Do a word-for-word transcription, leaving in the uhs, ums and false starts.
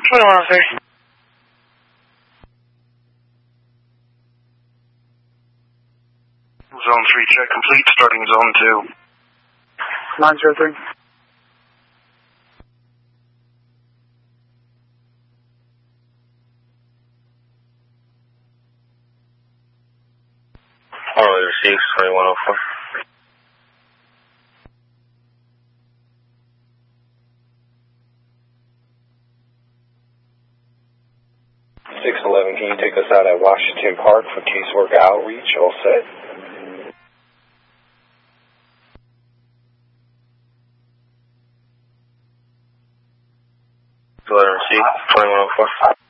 twenty-one oh three. Zone three check complete, starting zone two. nine zero three. Alright, received, twenty-one oh four. six eleven, can you take us out at Washington Park for caseworker outreach? All set? Letter received, twenty-one oh four.